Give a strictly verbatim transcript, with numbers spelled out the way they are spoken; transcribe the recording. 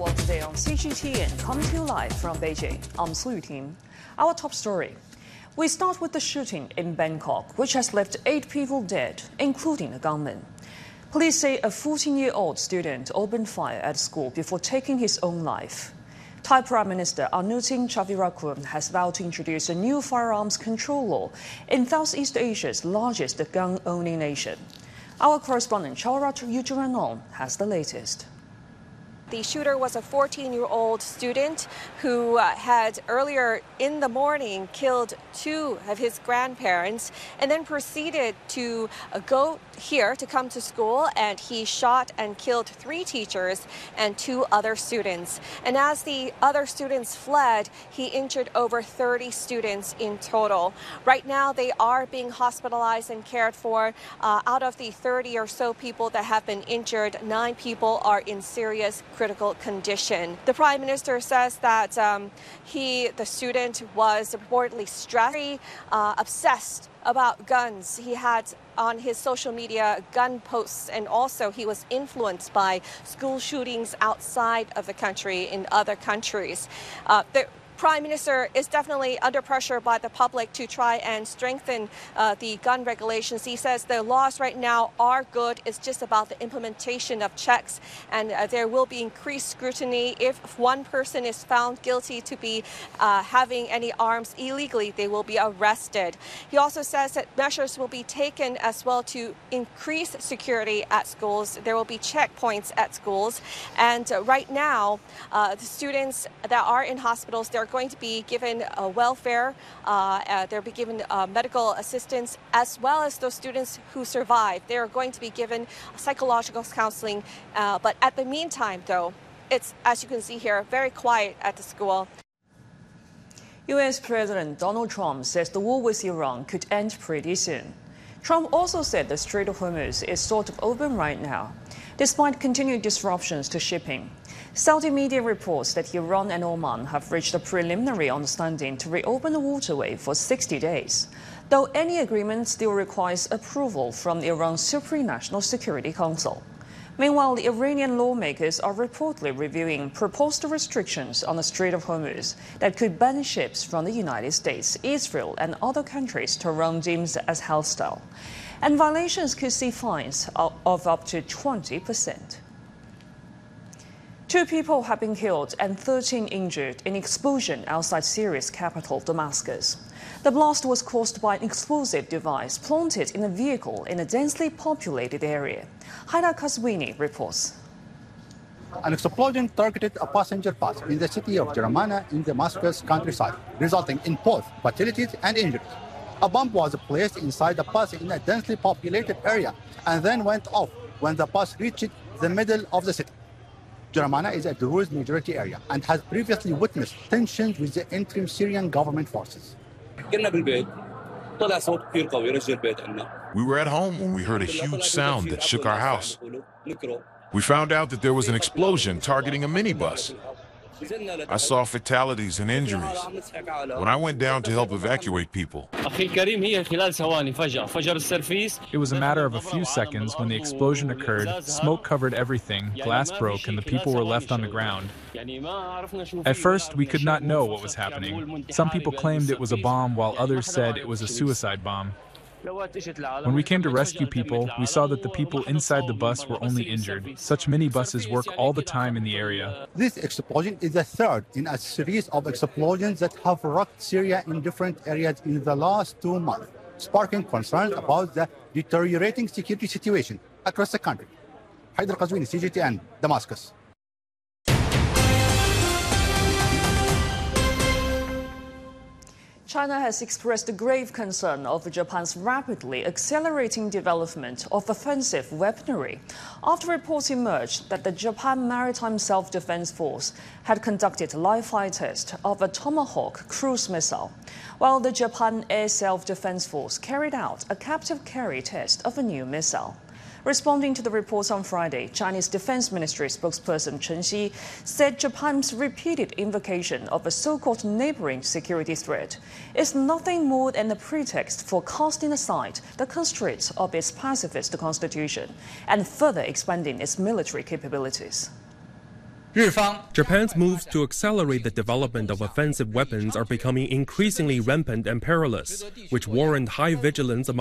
World Today on C G T N, coming to you live from Beijing. I'm Su Yuting. Our top story. We start with the shooting in Bangkok, which has left eight people dead, including a gunman. Police say a fourteen-year-old student opened fire at school before taking his own life. Thai Prime Minister Anutin Charnvirakul has vowed to introduce a new firearms control law in Southeast Asia's largest gun-owning nation. Our correspondent Chawarat Yujiranon has the latest. The shooter was a fourteen-year-old student who uh, had earlier in the morning killed two of his grandparents and then proceeded to uh, go here to come to school, and he shot and killed three teachers and two other students. And as the other students fled, he injured over thirty students in total. Right now, they are being hospitalized and cared for. Uh, out of the thirty or so people that have been injured, nine people are in serious critical condition. The Prime Minister says that um, he, the student, was reportedly stressed, uh, obsessed about guns. He had on his social media gun posts, and also he was influenced by school shootings outside of the country in other countries. Uh, the Prime Minister is definitely under pressure by the public to try and strengthen uh, the gun regulations. He says the laws right now are good. It's just about the implementation of checks, and uh, there will be increased scrutiny. If one person is found guilty to be uh, having any arms illegally, they will be arrested. He also says that measures will be taken as well to increase security at schools. There will be checkpoints at schools, and uh, right now, uh, the students that are in hospitals, they're going to be given uh, welfare, uh, uh, they'll be given uh, medical assistance, as well as those students who survive. They're going to be given psychological counseling. Uh, but at the meantime, though, it's, as you can see here, very quiet at the school. U S President Donald Trump says the war with Iran could end pretty soon. Trump also said the Strait of Hormuz is sort of open right now, despite continued disruptions to shipping. Saudi media reports that Iran and Oman have reached a preliminary understanding to reopen the waterway for sixty days, though any agreement still requires approval from Iran's Supreme National Security Council. Meanwhile, the Iranian lawmakers are reportedly reviewing proposed restrictions on the Strait of Hormuz that could ban ships from the United States, Israel, and other countries to Iran deems as hostile. And violations could see fines of up to twenty percent. Two people have been killed and thirteen injured in an explosion outside Syria's capital, Damascus. The blast was caused by an explosive device planted in a vehicle in a densely populated area. Haidar Kazwini reports. An explosion targeted a passenger bus in the city of Jeramana in Damascus countryside, resulting in both fatalities and injuries. A bomb was placed inside the bus in a densely populated area and then went off when the bus reached the middle of the city. Jeramana is a Druze majority area and has previously witnessed tensions with the interim Syrian government forces. We were at home when we heard a huge sound that shook our house. We found out that there was an explosion targeting a minibus. I saw fatalities and injuries when I went down to help evacuate people. It was a matter of a few seconds when the explosion occurred. Smoke covered everything, glass broke, and the people were left on the ground. At first, we could not know what was happening. Some people claimed it was a bomb, while others said it was a suicide bomb. When we came to rescue people, we saw that the people inside the bus were only injured. Such minibuses work all the time in the area. This explosion is the third in a series of explosions that have rocked Syria in different areas in the last two months, sparking concerns about the deteriorating security situation across the country. Haidar Kazwini, C G T N, Damascus. China has expressed grave concern over Japan's rapidly accelerating development of offensive weaponry after reports emerged that the Japan Maritime Self-Defense Force had conducted a live-fire test of a Tomahawk cruise missile, while the Japan Air Self-Defense Force carried out a captive carry test of a new missile. Responding to the reports on Friday, Chinese Defense Ministry spokesperson Chen Xi said Japan's repeated invocation of a so-called neighboring security threat is nothing more than a pretext for casting aside the constraints of its pacifist constitution and further expanding its military capabilities. Japan's moves to accelerate the development of offensive weapons are becoming increasingly rampant and perilous, which warrant high vigilance among